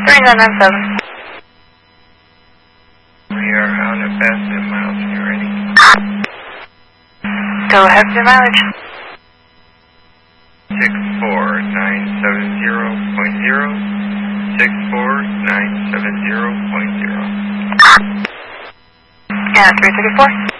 3997. We are out at Basket Miles. You ready? Go ahead with your mileage. 64970.0. 64970.0. Yeah, 334.